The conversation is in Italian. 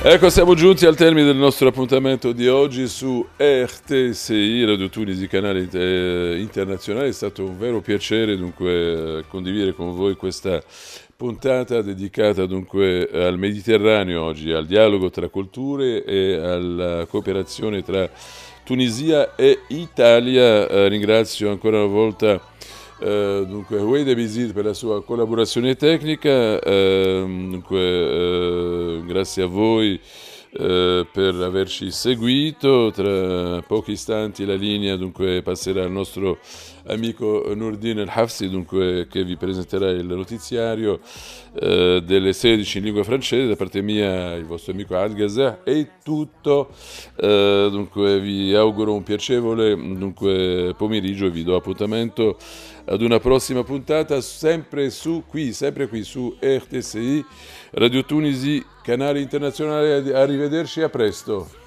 Ecco, siamo giunti al termine del nostro appuntamento di oggi su RTSI, Radio Tunisi, canale internazionale. È stato un vero piacere dunque condividere con voi questa puntata dedicata dunque al Mediterraneo oggi, al dialogo tra culture e alla cooperazione tra Tunisia e Italia. Ringrazio ancora una volta dunque Wade Bizid per la sua collaborazione tecnica, grazie a voi per averci seguito. Tra pochi istanti la linea dunque passerà al nostro amico Nurdin El Hafsi, dunque, che vi presenterà il notiziario delle 16 in lingua francese. Da parte mia, il vostro amico Ad Gazeh, è tutto. Dunque vi auguro un piacevole pomeriggio e vi do appuntamento ad una prossima puntata sempre qui su RTSI, Radio Tunisi, canale internazionale. Arrivederci, a presto.